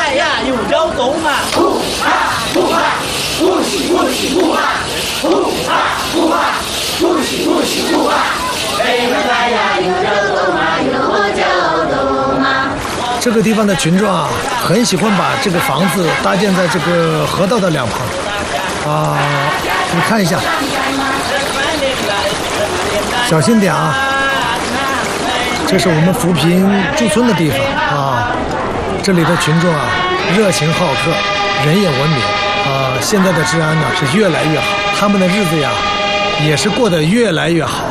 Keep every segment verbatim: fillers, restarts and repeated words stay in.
在呀，有周公嘛。呼哈呼哈，呼喜呼喜呼哈，呼哈呼哈，呼喜呼喜呼哈。北门在呀，有周公嘛，有周公嘛。 这个地方的群众啊，很喜欢把这个房子搭建在这个河道的两旁。啊，你看一下，小心点啊！这是我们扶贫驻村的地方啊，这里的群众啊，热情好客，人也文明啊。现在的治安呢是越来越好，他们的日子呀也是过得越来越好。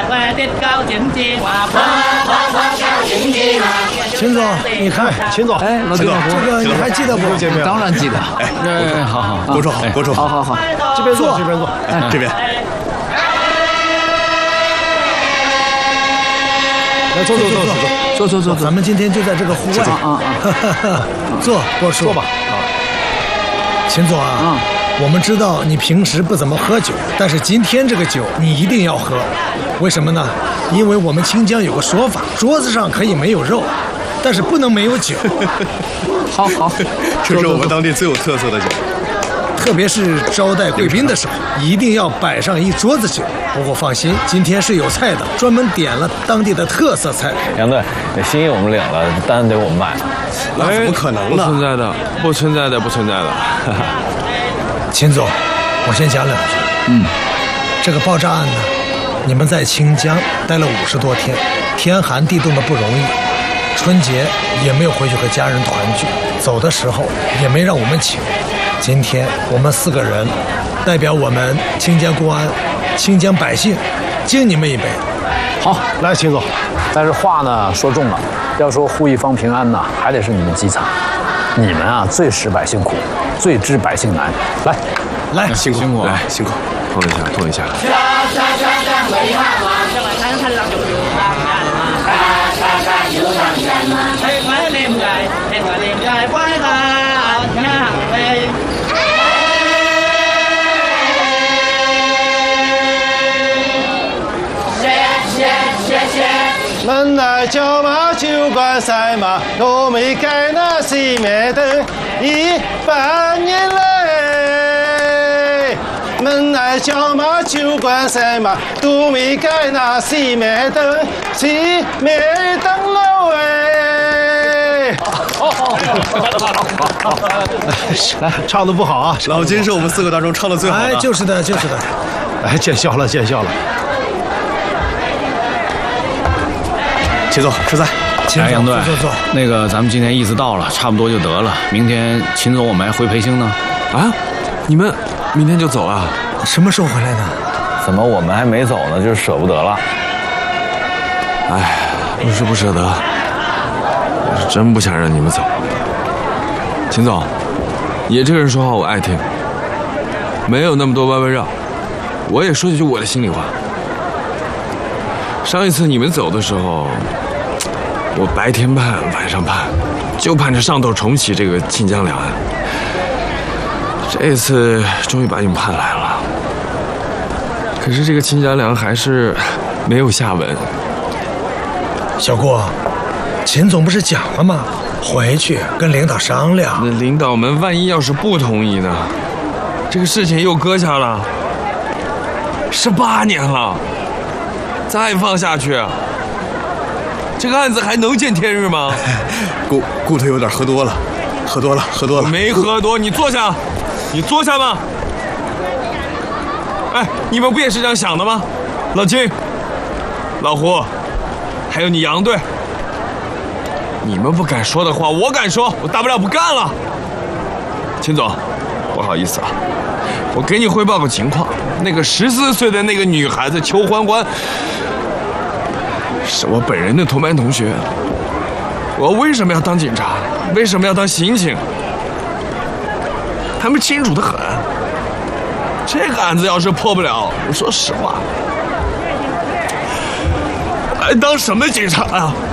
秦总，你看，秦总， 哎，老丁， 这个你还记得不？ 当然记得。哎，好好， 郭处好，郭处好，好好， 这边坐，这边坐， 哎，这边。 来，坐坐坐坐坐坐坐坐。 咱们今天就在这个户外啊啊！ 坐，郭处， 坐吧。啊， 秦总啊，我们知道你平时不怎么喝酒，但是今天这个酒你一定要喝。为什么呢？因为我们清江有个说法，桌子上可以没有肉，但是不能没有酒。 好好， 这是我们当地最有特色的酒。 特别是招待贵宾的时候，一定要摆上一桌子酒。不过放心，今天是有菜的，专门点了当地的特色菜。 杨队，心意我们领了，单得我们买。 那怎么可能呢？ 不存在的，不存在的，不存在的。 秦总，我先讲两句。 嗯， 这个爆炸案呢，你们在清江待了五十多天，天寒地冻的不容易，春节也没有回去和家人团聚，走的时候也没让我们请。今天我们四个人代表我们清江公安、清江百姓，敬你们一杯。 好， 来，秦总。 但是话呢说重了，要说护一方平安呢，还得是你们基层。你们啊，最识百姓苦，最知百姓难。来， 来， 辛苦辛苦， 来辛苦， 碰一下，碰一下。 门来叫马酒馆赛马，都没改那西面灯一百年来。门来叫马酒馆赛马，都没改那西面灯西面灯喽哎。 好好好， 来，唱的不好啊！ 老金是我们四个当中唱的最好的。 哎，就是的，就是的。 哎，见笑了，见笑了。 秦总，吃菜。 来，杨队， 坐坐坐。 那个，咱们今天意思到了，差不多就得了。明天秦总我们还回培兴呢。啊？你们明天就走啊？ 什么时候回来的？ 怎么我们还没走呢，就舍不得了？ 哎，不是不舍得，我是真不想让你们走。秦总，你这个人说话我爱听，没有那么多弯弯绕。我也说几句我的心里话。上一次你们走的时候，我白天盼晚上盼，就盼着上头重启这个晋江两岸。这次终于把你们盼来了，可是这个晋江两岸还是没有下文。 小郭，秦总不是讲了吗？回去跟领导商量。 那领导们万一要是不同意呢？这个事情又搁下了十八年了。再放下去，这个案子还能见天日吗？ 顾顾头有点喝多了，喝多了，喝多了。 没喝多，你坐下，你坐下吗？哎，你们不也是这样想的吗？老金、老胡，还有你杨队，你们不敢说的话，我敢说，我大不了不干了。秦总，不好意思啊，我给你汇报个情况，那个十四岁的那个女孩子邱欢欢。是我本人的同班同学，我为什么要当警察？为什么要当刑警？他们清楚得很。这个案子要是破不了，我说实话，还当什么警察啊？